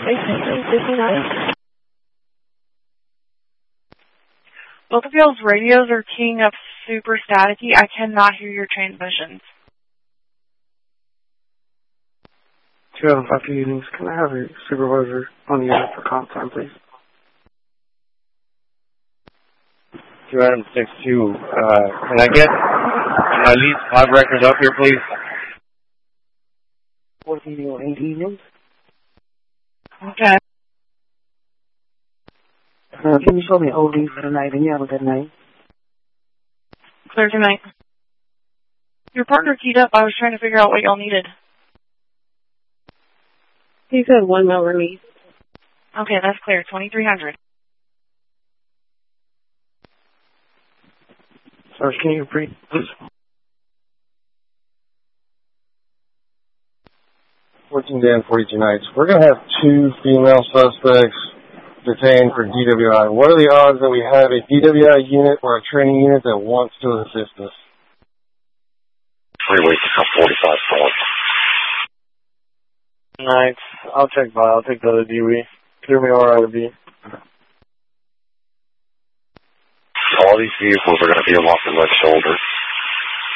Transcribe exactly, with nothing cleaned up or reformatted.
eighteen fifty-nine. Both of y'all's radios are keying up super staticky. I cannot hear your transmissions. two oh five Units, can I have a supervisor on the unit for comp time, please? two six two, uh, can I get my lead pod records up here, please? fourteen eight Units. Okay. Uh, can you show me O D for the night, and you have a good night? Clear tonight. Your partner keyed up. I was trying to figure out what y'all needed. He said one mile release. Okay, that's clear. twenty-three hundred. Sir, can you repeat, please? fourteen day and forty-two nights. We're going to have two female suspects detained for D W I. What are the odds that we have a D W I unit or a training unit that wants to assist us? Freeway forty-five four. Nights. I'll check by. I'll take the other D W I. Clear me R I to B. All these vehicles are going to be along the left shoulder.